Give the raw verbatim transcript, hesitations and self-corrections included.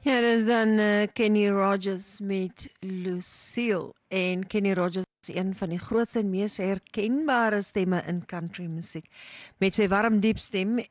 Ja, dis dan uh, Kenny Rogers met Lucille. En Kenny Rogers is een van die grootste en mees herkenbare stemme in country musiek. Met sy warm diep stem